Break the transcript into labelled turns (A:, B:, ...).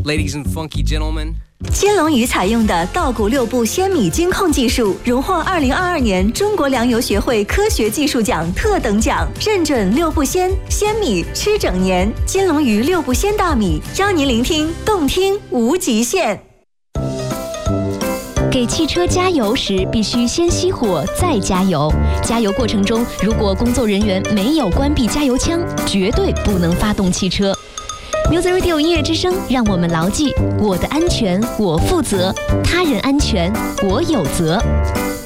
A: Ladies and funky gentlemen，
B: 金龙鱼采用的稻谷6步鲜米精控技术，荣获2022年中国粮油学会科学技术奖特等奖，认准6步鲜米吃整年。金龙鱼6步鲜大米，邀您聆听动听无极限。
C: 给汽车加油时，必须先熄火再加油。加油过程中，如果工作人员没有关闭加油枪，绝对不能发动汽车。Music Radio 音乐之声，让我们牢记：我的安全我负责，他人安全我有责。